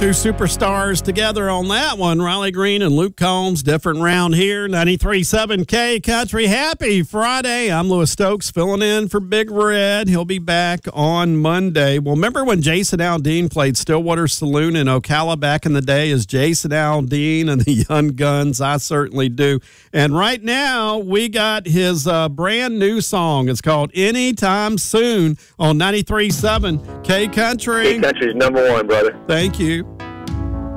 Two superstars together on that one. Riley Green and Luke Combs. Different round here. 93.7 K Country. Happy Friday. I'm Lewis Stokes filling in for Big Red. He'll be back on Monday. Well, remember when Jason Aldean played Stillwater Saloon in Ocala back in the day as Jason Aldean and the Young Guns? I certainly do. And right now, we got his brand new song. It's called Anytime Soon on 93.7 K Country. K Country's number one, brother. Thank you.